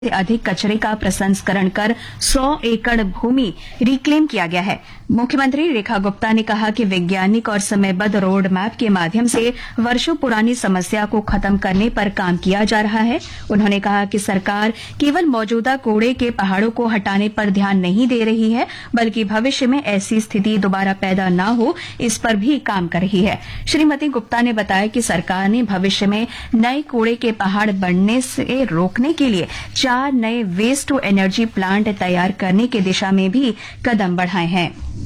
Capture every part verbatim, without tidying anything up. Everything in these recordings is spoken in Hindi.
से अधिक कचरे का प्रसंस्करण कर सौ एकड़ भूमि रिक्लेम किया गया है। मुख्यमंत्री रेखा गुप्ता ने कहा कि वैज्ञानिक और समयबद्ध रोड मैप के माध्यम से वर्षों पुरानी समस्या को खत्म करने पर काम किया जा रहा है। उन्होंने कहा कि सरकार केवल मौजूदा कूड़े के पहाड़ों को हटाने पर ध्यान नहीं दे रही है, बल्कि भविष्य में ऐसी स्थिति दोबारा पैदा न हो, इस पर भी काम कर रही है। श्रीमती गुप्ता ने बताया कि सरकार ने भविष्य में नए कूड़े के पहाड़ बढ़ने से रोकने के लिए चार नए वेस्ट टू एनर्जी प्लांट तैयार करने की दिशा में भी कदम बढ़ाए हैं।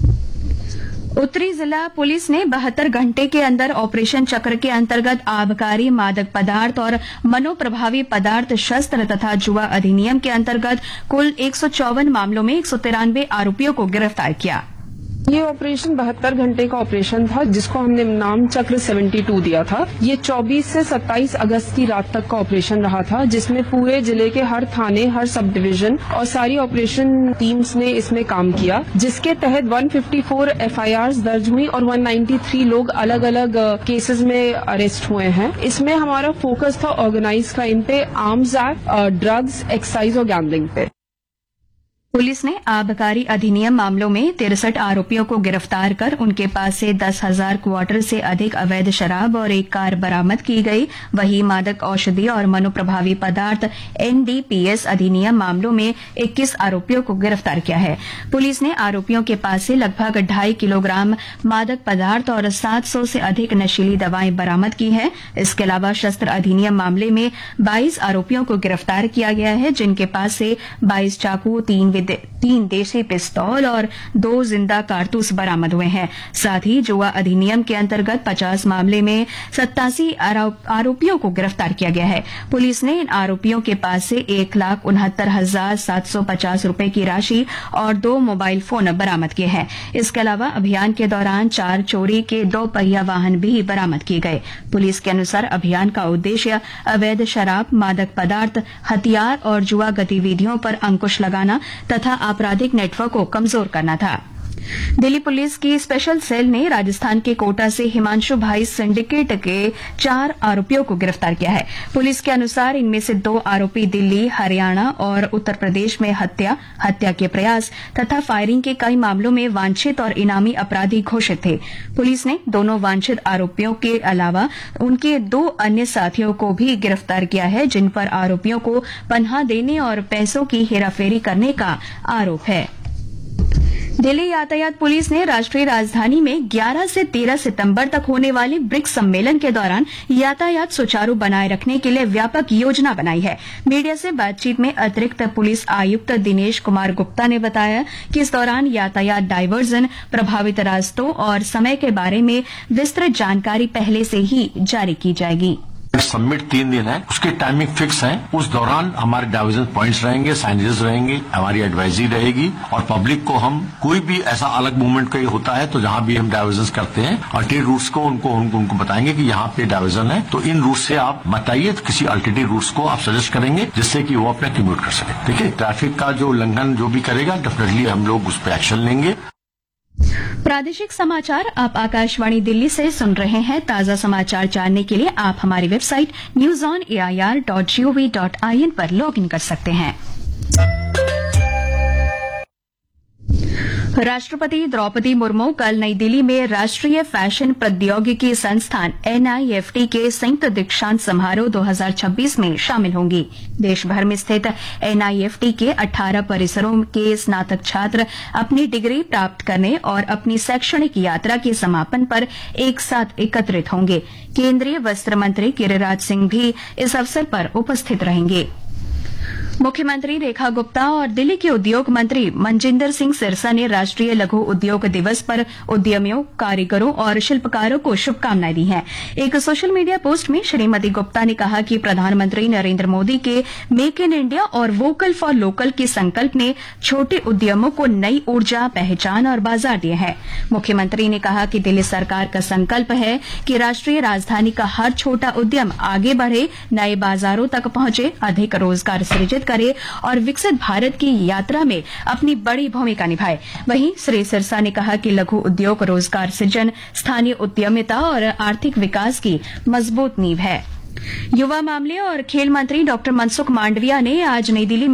उत्तरी जिला पुलिस ने बहत्तर घंटे के अंदर ऑपरेशन चक्र के अंतर्गत आबकारी, मादक पदार्थ और मनोप्रभावी पदार्थ, शस्त्र तथा जुआ अधिनियम के अंतर्गत कुल एक सौ चौवन मामलों में एक सौ तिरानवे आरोपियों को गिरफ्तार किया। ये ऑपरेशन बहत्तर घंटे का ऑपरेशन था, जिसको हमने नाम चक्र बहत्तर दिया था। ये चौबीस से सत्ताईस अगस्त की रात तक का ऑपरेशन रहा था, जिसमें पूरे जिले के हर थाने, हर सब डिवीजन और सारी ऑपरेशन टीम्स ने इसमें काम किया, जिसके तहत एक सौ चौवन एफ आई आर दर्ज हुई और एक सौ तिरानवे लोग अलग अलग केसेस में अरेस्ट हुए हैं। इसमें हमारा फोकस था ऑर्गेनाइज क्राइम पे, आर्म्स एक्ट, ड्रग्स, एक्साइज और गैम्बलिंग पे। पुलिस ने आबकारी अधिनियम मामलों में तिरसठ आरोपियों को गिरफ्तार कर उनके पास से दस हजार क्वार्टर से अधिक अवैध शराब और एक कार बरामद की गई। वहीं मादक औषधि और मनोप्रभावी पदार्थ एन डी पी एस अधिनियम मामलों में इक्कीस आरोपियों को गिरफ्तार किया है। पुलिस ने आरोपियों के पास से लगभग ढाई किलोग्राम मादक पदार्थ और सात सौ से अधिक नशीली दवाएं बरामद की है। इसके अलावा शस्त्र अधिनियम मामले में बाईस आरोपियों को गिरफ्तार किया गया है, जिनके पास से बाईस चाकू, तीन तीन देशी पिस्तौल और दो जिंदा कारतूस बरामद हुए हैं। साथ ही जुआ अधिनियम के अंतर्गत पचास मामले में सत्तासी आरोपियों को गिरफ्तार किया गया है। पुलिस ने इन आरोपियों के पास से एक लाख उनहत्तर हजार सात सौ पचास रूपये की राशि और दो मोबाइल फोन बरामद किए हैं। इसके अलावा अभियान के दौरान चार चोरी के दो पहिया वाहन भी बरामद किए गए। पुलिस के अनुसार अभियान का उद्देश्य अवैध शराब, मादक पदार्थ, हथियार और जुआ गतिविधियों पर अंकुश लगाना तथा आपराधिक नेटवर्क को कमजोर करना था। दिल्ली पुलिस की स्पेशल सेल ने राजस्थान के कोटा से हिमांशु भाई सिंडिकेट के चार आरोपियों को गिरफ्तार किया है। पुलिस के अनुसार इनमें से दो आरोपी दिल्ली, हरियाणा और उत्तर प्रदेश में हत्या, हत्या के प्रयास तथा फायरिंग के कई मामलों में वांछित और इनामी अपराधी घोषित थे। पुलिस ने दोनों वांछित आरोपियों के अलावा उनके दो अन्य साथियों को भी गिरफ्तार किया है, जिन पर आरोपियों को पनाह देने और पैसों की हेराफेरी करने का आरोप है। दिल्ली यातायात पुलिस ने राष्ट्रीय राजधानी में ग्यारह से तेरह सितंबर तक होने वाले ब्रिक्स सम्मेलन के दौरान यातायात सुचारू बनाए रखने के लिए व्यापक योजना बनाई है। मीडिया से बातचीत में अतिरिक्त पुलिस आयुक्त दिनेश कुमार गुप्ता ने बताया कि इस दौरान यातायात डायवर्जन, प्रभावित रास्तों और समय के बारे में विस्तृत जानकारी पहले से ही जारी की जाएगी। समिट तीन दिन है, उसकी टाइमिंग फिक्स है। उस दौरान हमारे डाइवर्जन पॉइंट्स रहेंगे, साइनेजेस रहेंगे, हमारी एडवाइजरी रहेगी और पब्लिक को हम कोई भी ऐसा अलग मूवमेंट का होता है तो जहां भी हम डाइवर्जन करते हैं अल्टरनेटिव रूट्स को उनको उनको, उनको बताएंगे कि यहाँ पे डाइवर्जन है, तो इन रूट से आप बताइए, तो किसी अल्टरनेटिव रूट्स को आप सजेस्ट करेंगे जिससे कि वो अपना कम्यूट कर सके। ठीक है, ट्रैफिक का जो उल्लंघन जो भी करेगा डेफिनेटली हम लोग उस पर एक्शन लेंगे। प्रादेशिक समाचार आप आकाशवाणी दिल्ली से सुन रहे हैं। ताजा समाचार जानने के लिए आप हमारी website news on A I R dot G O V dot I N पर लॉग इन कर सकते हैं। राष्ट्रपति द्रौपदी मुर्मू कल नई दिल्ली में राष्ट्रीय फैशन प्रौद्योगिकी संस्थान एन आई एफ टी के संयुक्त दीक्षांत समारोह दो हज़ार छब्बीस में शामिल होंगी। देश भर में स्थित एन आई एफ टी के अठारह परिसरों के स्नातक छात्र अपनी डिग्री प्राप्त करने और अपनी शैक्षणिक यात्रा के समापन पर एक साथ एकत्रित होंगे। केंद्रीय वस्त्र मंत्री गिरिराज सिंह भी इस अवसर पर उपस्थित रहेंगे। मुख्यमंत्री रेखा गुप्ता और दिल्ली के उद्योग मंत्री मनजिंदर सिंह सिरसा ने राष्ट्रीय लघु उद्योग दिवस पर उद्यमियों, कारीगरों और शिल्पकारों को शुभकामनाएं दी हैं। एक सोशल मीडिया पोस्ट में श्रीमती गुप्ता ने कहा कि प्रधानमंत्री नरेंद्र मोदी के मेक इन इंडिया और वोकल फॉर लोकल के संकल्प ने छोटे उद्यमों को नई ऊर्जा, पहचान और बाजार दिए हैं। मुख्यमंत्री ने कहा कि दिल्ली सरकार का संकल्प है कि राष्ट्रीय राजधानी का हर छोटा उद्यम आगे बढ़े, नए बाजारों तक पहुंचे, अधिक रोजगार सृजित करे और विकसित भारत की यात्रा में अपनी बड़ी भूमिका निभाए। वहीं श्री सिरसा ने कहा कि लघु उद्योग रोजगार सृजन, स्थानीय उद्यमिता और आर्थिक विकास की मजबूत नींव है। युवा मामले और खेल मंत्री डॉक्टर मनसुख मांडविया ने आज नई दिल्ली